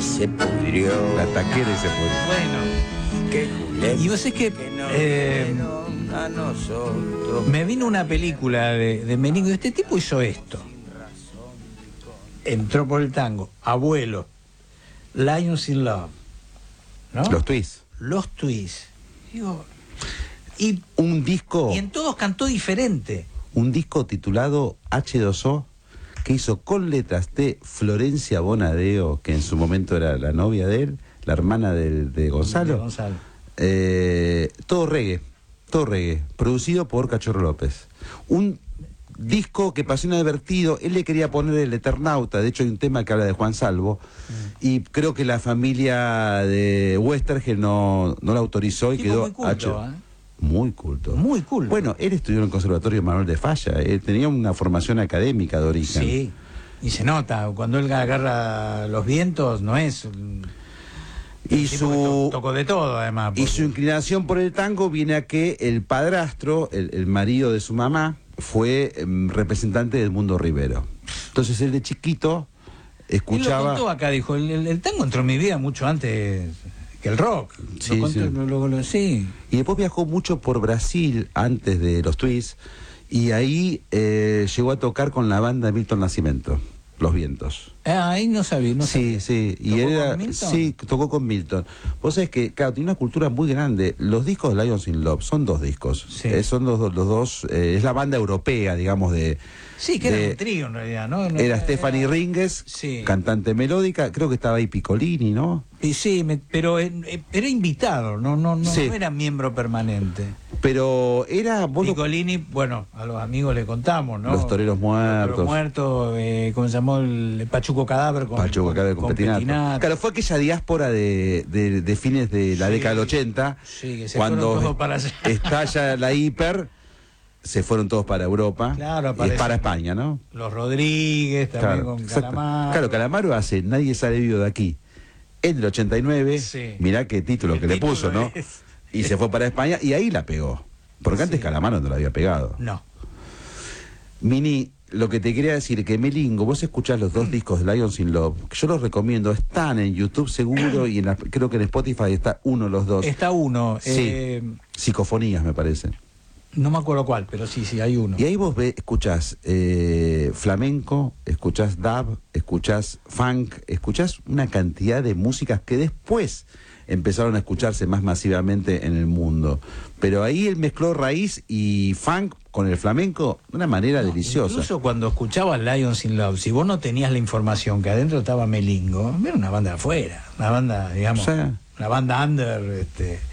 se pudrió. La taquera y se pudrió. Bueno, y vos es que A nosotros. me vino una película de Melingo. Este tipo hizo esto. Entró por el tango. Abuelo. Lions in Love. ¿No? Los Twists. Los Twists. Digo, y Un disco, en todos cantó diferente. un disco titulado H2O, que hizo con letras de Florencia Bonadeo, que en su momento era la novia de él, la hermana de Gonzalo. De Gonzalo. Todo reggae, producido por Cachorro López. Un disco que pasó inadvertido. Él le quería poner El Eternauta, de hecho hay un tema que habla de Juan Salvo, y creo que la familia de Westergel no la autorizó y Tipo quedó muy culto, ¿eh? Muy culto. Muy culto. Bueno, él estudió en el Conservatorio Manuel de Falla, él tenía una formación académica de origen. Sí, y se nota, cuando él agarra los vientos, no es... Y Tocó de todo, además. Y su inclinación por el tango viene a que el padrastro, el marido de su mamá, fue representante de Edmundo Rivero. Entonces él de chiquito escuchaba... Él lo contó acá, dijo, el tango entró en mi vida mucho antes que el rock. Sí, Lo contó, sí. sí. Y después viajó mucho por Brasil antes de los Twists, y ahí llegó a tocar con la banda Milton Nascimento, Los Vientos. Ahí no sabía, no sabía. Sí. Y ¿Tocó él con Milton? Sí, tocó con Milton. Vos sabés que, claro, tiene una cultura muy grande. Los discos de Lions in Love son dos discos. Sí. Son los dos, es la banda europea, digamos, de... Sí, que era un trío en realidad, ¿no? Era Stephanie Ringes, Sí. cantante melódica, creo que estaba ahí Piccolini, ¿no? Y sí, pero era invitado, no Sí. era miembro permanente. Pero era... vos lo- Piccolini, bueno, a los amigos le contamos, ¿no? Los Toreros Muertos. Los Muertos, ¿cómo se llamó? El Pachuco Cadáver con Petinato. Claro, fue aquella diáspora de fines de la Sí. década del 80, Sí, que se fueron todos para allá. estalla la hiper, se fueron todos para Europa, Claro, y es aparece- para España, ¿no? Los Rodríguez, también con exacto. Calamaro. Claro, Calamaro hace Nadie sale vivo de aquí. En el 89, Sí. mirá qué título El que le título puso, ¿no? es- Y se fue para España y ahí la pegó. Porque antes Sí. Calamaro no la había pegado. No. Mini, lo que te quería decir, que Melingo, vos escuchás los dos discos de Lions in Love, que yo los recomiendo, están en YouTube seguro, y creo que en Spotify está uno de los dos. Está uno. Sí. Psicofonías, me parece. No me acuerdo cuál, pero sí, hay uno. Y ahí vos escuchás flamenco, escuchás dub, escuchás funk, escuchás una cantidad de músicas que después empezaron a escucharse más masivamente en el mundo. Pero ahí él mezcló raíz y funk con el flamenco de una manera deliciosa. Incluso cuando escuchabas Lions in Love, si vos no tenías la información que adentro estaba Melingo, era una banda de afuera, una banda, digamos, Sí. una banda under,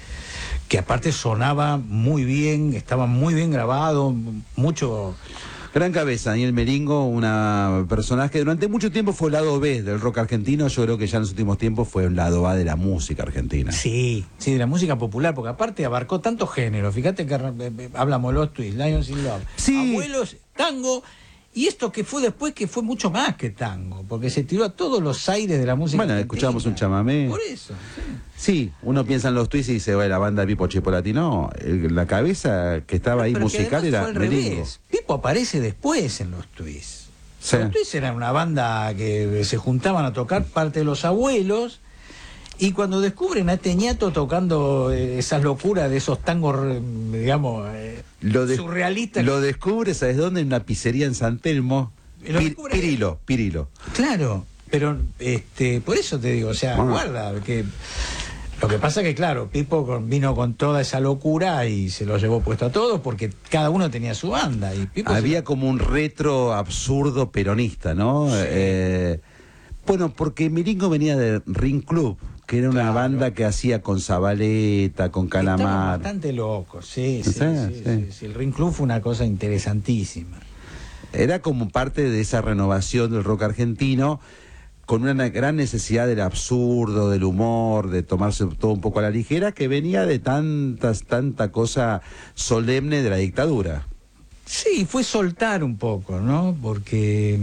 que aparte sonaba muy bien, estaba muy bien grabado, mucho... Gran cabeza, Daniel Melingo, una personaje que durante mucho tiempo fue el lado B del rock argentino. Yo creo que ya en los últimos tiempos fue el lado A de la música argentina. Sí, de la música popular, porque aparte abarcó tantos géneros. Fíjate que hablamos Los Twists, Lions in Love, Sí. Abuelos, tango, y esto que fue después, que fue mucho más que tango, porque se tiró a todos los aires de la música Bueno, argentina. escuchamos un chamamé. Por eso, sí. Sí, uno piensa en los Twists y dice, bueno, la banda Pipo Chipolati. No, la cabeza que estaba ahí Pero que musical además era fue al Melingo. revés. Pipo aparece después en Los Twists. Sí. Los Twists eran una banda que se juntaban a tocar parte de los abuelos, y cuando descubren a este ñato tocando esas locuras de esos tangos, digamos, surrealistas. Lo descubre, ¿sabes dónde? En una pizzería en San Telmo. Lo descubre- Pirilo. Claro, pero por eso te digo, o sea, Bueno. guarda, que lo que pasa que claro, Pipo vino con toda esa locura y se lo llevó puesto a todos porque cada uno tenía su banda y Pipo Había como un retro absurdo peronista, ¿no? Sí. Bueno, porque Melingo venía de Ring Club, que era una Claro. banda que hacía con Zabaleta, con estaban Calamar. bastante locos, sí. Sí. El Ring Club fue una cosa interesantísima. Era como parte de esa renovación del rock argentino, con una gran necesidad del absurdo, del humor, de tomarse todo un poco a la ligera, que venía de tanta cosa solemne de la dictadura. Sí, fue soltar un poco, ¿no? Porque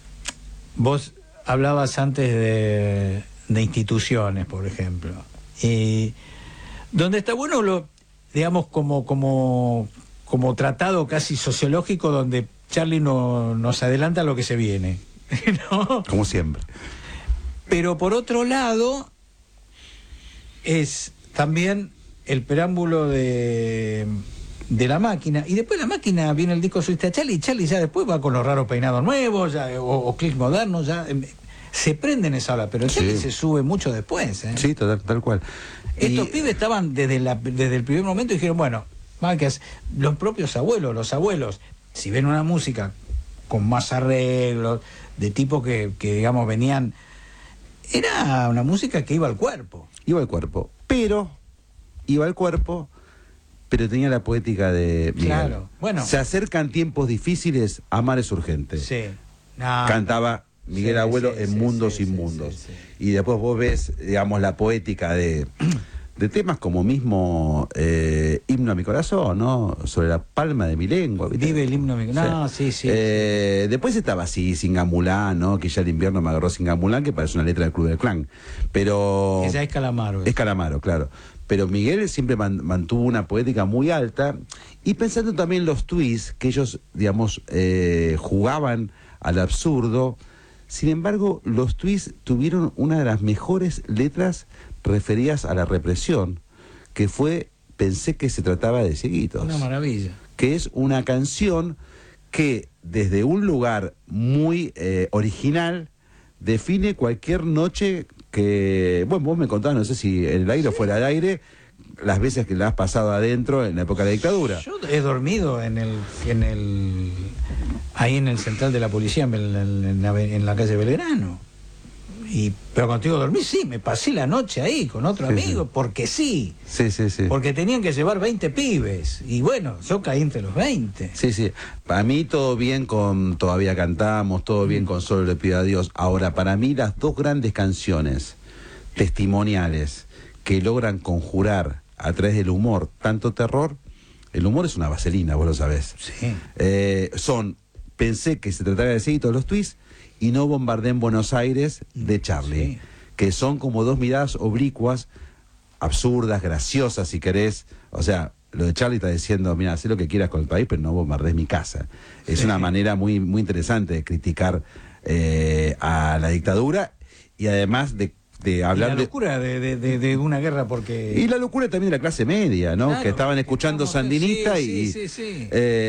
vos hablabas antes de instituciones, por ejemplo. Y donde está bueno, digamos, como tratado casi sociológico, donde Charlie nos adelanta lo que se viene, ¿no? Como siempre. Pero por otro lado, es también el preámbulo de La Máquina, y después La Máquina viene el disco solista de Charlie, y Charlie ya después va con los raros peinados nuevos, ya, o clics modernos, ya se prende en esa ola, pero Charlie se sube mucho después. Sí, tal cual. Estos pibes estaban desde el primer momento y dijeron, bueno, Márquez, los propios abuelos, si ven una música con más arreglos, de tipo que digamos venían, era una música que iba al cuerpo. Iba al cuerpo, pero tenía la poética de Miguel. Claro, bueno. Se acercan tiempos difíciles, amar es urgente. Sí. Cantaba Miguel Abuelo en Mundos Inmundos. Sí. Y después vos ves, digamos, la poética de temas como mismo Himno a mi corazón, ¿no? Sobre la palma de mi lengua. ¿viste? Vive el himno a mi corazón. No, sí. Después estaba así, Singamulán, ¿no? Que ya el invierno me agarró Singamulán, que parece una letra del Club del Clan. Pero... Esa es Calamaro. Es Calamaro, claro. Pero Miguel siempre mantuvo una poética muy alta, y pensando también los twists, que ellos, digamos, jugaban al absurdo. Sin embargo, los twists tuvieron una de las mejores letras referidas a la represión, que fue Pensé que se trataba de cieguitos. Una maravilla. Que es una canción que desde un lugar muy original define cualquier noche que... Bueno, vos me contabas, no sé si en el aire o fuera del aire, las veces que la has pasado adentro en la época de la dictadura. Yo he dormido ahí en el central de la policía, en la calle Belgrano. Pero contigo dormí, sí, me pasé la noche ahí con otro amigo, porque sí. Sí. Porque tenían que llevar 20 pibes. Y bueno, yo caí entre los 20. Sí. Para mí todo bien con Todavía Cantamos, todo bien con Solo le pido a Dios. Ahora, para mí las dos grandes canciones testimoniales que logran conjurar a través del humor tanto terror, el humor es una vaselina, vos lo sabés. Sí. Son Pensé que se trataba de cieguitos, los twists, y No bombardé en Buenos Aires, de Charlie. Sí. Que son como dos miradas oblicuas, absurdas, graciosas, si querés. O sea, lo de Charlie está diciendo, mira, haz lo que quieras con el país, pero no bombardees mi casa. Es una manera muy, muy interesante de criticar a la dictadura, y además de hablar y la locura de una guerra, porque... Y la locura también de la clase media, ¿no? Claro, que estaban escuchando Sandinista sí.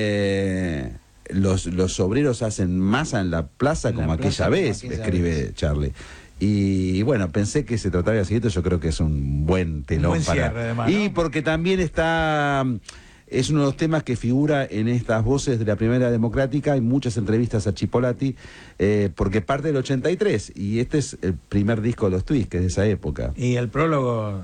Los obreros hacen masa en la plaza como aquella vez, escribe Charlie. Y bueno, pensé que se trataba de seguir, yo creo que es un buen telón buen para... cierre, además, y ¿no? porque también es uno de los temas que figura en estas voces de la Primera Democrática. Hay muchas entrevistas a Chipolati, porque parte del 83, y este es el primer disco de los Twists, que es de esa época. Y el prólogo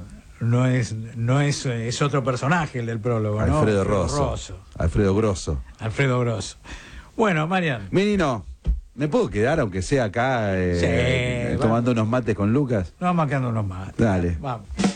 es otro personaje, el del prólogo, ¿no? Alfredo Grosso. Alfredo Grosso. Bueno, Marian. Menino, ¿me puedo quedar, aunque sea acá, tomando unos mates con Lucas? Nos vamos quedando unos mates. Dale. Vamos.